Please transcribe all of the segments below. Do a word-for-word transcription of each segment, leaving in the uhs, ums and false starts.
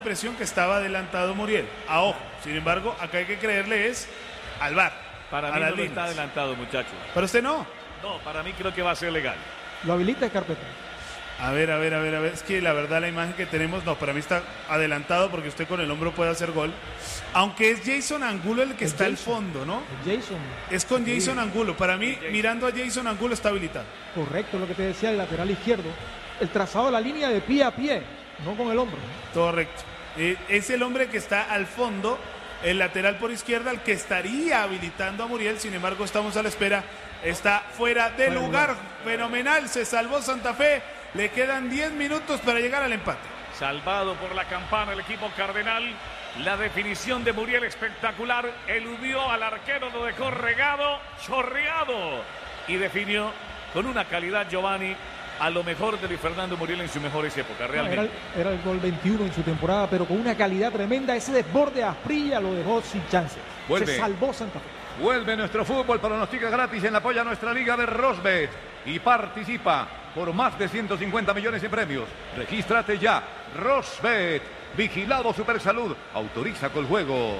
impresión que estaba adelantado Muriel. A ojo, sin embargo, acá hay que creerle es al V A R. Para a mí las no líneas. está adelantado, muchachos. Pero usted no. No, para mí creo que va a ser legal. Lo habilita Escarpeta. A ver, a ver, a ver, a ver. Es que la verdad la imagen que tenemos, no, para mí está adelantado porque usted con el hombro puede hacer gol. Aunque es Jason Angulo el que Es está al Jason. fondo, ¿no? Jason. Es con Sí. Jason Angulo. Para mí, Jason. mirando a Jason Angulo está habilitado. Correcto, lo que te decía el lateral izquierdo. El trazado de la línea de pie a pie, no con el hombro. Correcto. Eh, es el hombre que está al fondo, el lateral por izquierda, el que estaría habilitando a Muriel. Sin embargo, estamos a la espera. Está fuera de Fuera de lugar. lugar. Fenomenal. Se salvó Santa Fe. Le quedan diez minutos para llegar al empate. Salvado por la campana el equipo cardenal. La definición de Muriel espectacular. Eludió al arquero, lo dejó regado, chorreado. Y definió con una calidad, Giovanni, a lo mejor de Luis Fernando Muriel en sus mejores épocas, realmente. Era el, era el gol veintiuno en su temporada, pero con una calidad tremenda. Ese desborde a Asprilla lo dejó sin chance. Vuelve. Se salvó Santa Fe. Vuelve nuestro fútbol, pronostica gratis en la apoya a nuestra liga de Rosbet y participa por más de ciento cincuenta millones en premios. Regístrate ya. Rosbet, vigilado Supersalud, autoriza con juegos.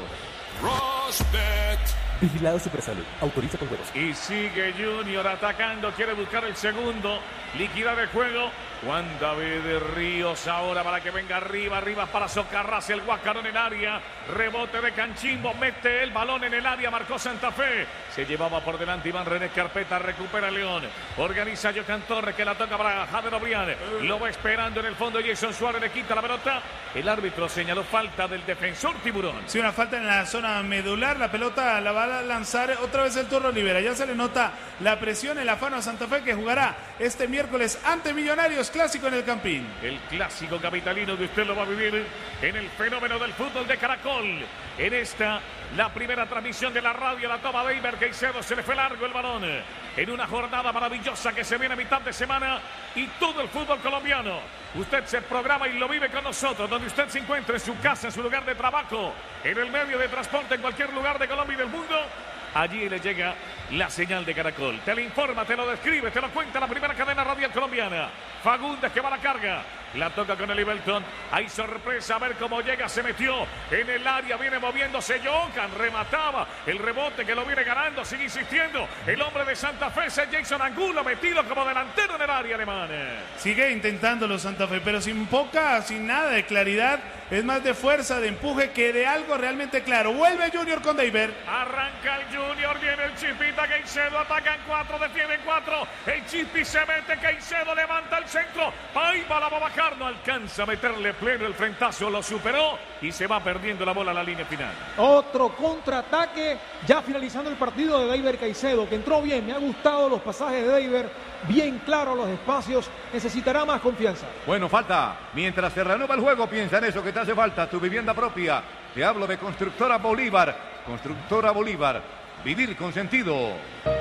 Rosbet. Vigilado Supersalud. Autoriza con juegos. Y sigue Junior atacando, quiere buscar el segundo, liquidar el juego. Juan David de Ríos ahora para que venga arriba, arriba para socarrarse el Guacarón en el área. Rebote de Canchimbo, mete el balón en el área, marcó Santa Fe. Se llevaba por delante Iván René Carpeta, recupera León. Organiza Jocan Torres que la toca para Javier Obrián. Lo va esperando en el fondo Jason Suárez, le quita la pelota. El árbitro señaló falta del defensor Tiburón. Sí, una falta en la zona medular. La pelota la va a lanzar otra vez el Turro Rivera. Ya se le nota la presión, el afano a Santa Fe que jugará este miércoles ante Millonarios, clásico en el Campín. El clásico capitalino que usted lo va a vivir en el fenómeno del fútbol de Caracol. En esta, la primera transmisión de la radio, la toma de Iber Caicedo, se le fue largo el balón. En una jornada maravillosa que se viene a mitad de semana y todo el fútbol colombiano. Usted se programa y lo vive con nosotros, donde usted se encuentre en su casa, en su lugar de trabajo, en el medio de transporte, en cualquier lugar de Colombia y del mundo. Allí le llega la señal de Caracol. Te lo informa, te lo describe, te lo cuenta la primera cadena radial colombiana. Fagundes que va a la carga. La toca con el Ibelton. Hay sorpresa, a ver cómo llega. Se metió en el área, viene moviéndose Jocan. Remataba el rebote que lo viene ganando. Sigue insistiendo. El hombre de Santa Fe es Jason Angulo, metido como delantero en el área alemana. Sigue intentándolo Santa Fe, pero sin poca, sin nada de claridad. Es más de fuerza, de empuje que de algo realmente claro. Vuelve Junior con Deiber. Arranca el Junior, viene el Chispita Caicedo, atacan cuatro, defienden cuatro. El Chispi se mete, Caicedo levanta el centro. Ahí va, la va a bajar, no alcanza a meterle pleno el frentazo, lo superó y se va perdiendo la bola a la línea final. Otro contraataque, ya finalizando el partido de Deiber Caicedo, que entró bien. Me ha gustado los pasajes de Deiber. Bien claro los espacios, necesitará más confianza. Bueno, falta. Mientras se reanuda el juego, piensa en eso que te hace falta, tu vivienda propia. Te hablo de Constructora Bolívar. Constructora Bolívar. Vivir con sentido.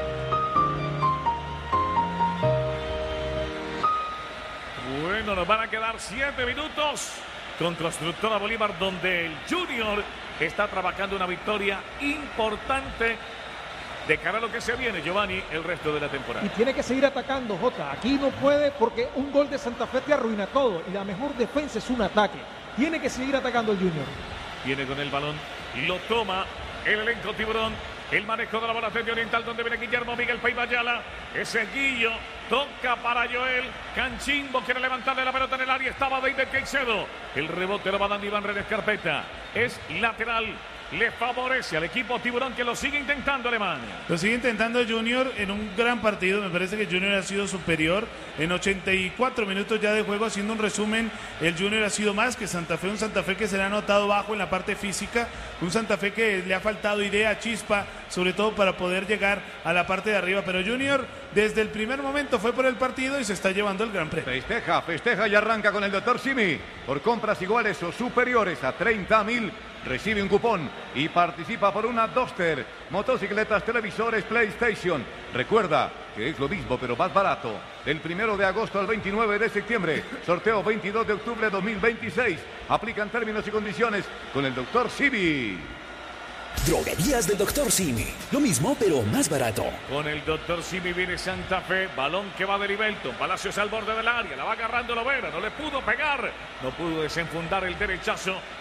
Bueno, nos van a quedar siete minutos con Constructora Bolívar, donde el Junior está trabajando una victoria importante de cara a lo que se viene, Giovanni, el resto de la temporada. Y tiene que seguir atacando, Jota. Aquí no puede porque un gol de Santa Fe te arruina todo. Y la mejor defensa es un ataque. Tiene que seguir atacando el Junior. Viene con el balón, lo toma el elenco Tiburón. El manejo de la bola frente oriental, donde viene Guillermo Miguel Paibayala. Ese Guillo toca para Joel. Canchimbo quiere levantarle la pelota en el área. Estaba David Caicedo. El rebote lo va dando Iván René Carpeta. Es lateral. Le favorece al equipo Tiburón, que lo sigue intentando Alemania. Lo sigue intentando Junior en un gran partido. Me parece que Junior ha sido superior. En ochenta y cuatro minutos ya de juego, haciendo un resumen, el Junior ha sido más que Santa Fe. Un Santa Fe que se le ha notado bajo en la parte física. Un Santa Fe que le ha faltado idea, chispa, sobre todo para poder llegar a la parte de arriba. Pero Junior, desde el primer momento, fue por el partido y se está llevando el Gran Premio. Festeja, festeja y arranca con el doctor Simi. Por compras iguales o superiores a treinta mil, recibe un cupón y participa por una Duster, motocicletas, televisores, PlayStation. Recuerda que es lo mismo pero más barato. Del primero de agosto al veintinueve de septiembre, sorteo veintidós de octubre de dos mil veintiséis. Aplican términos y condiciones con el doctor Simi. Droguerías del doctor Simi. Lo mismo, pero más barato. Con el doctor Simi viene Santa Fe. Balón que va de Livelton. Palacios al borde del área. La va agarrando Lovera. No le pudo pegar. No pudo desenfundar el derechazo.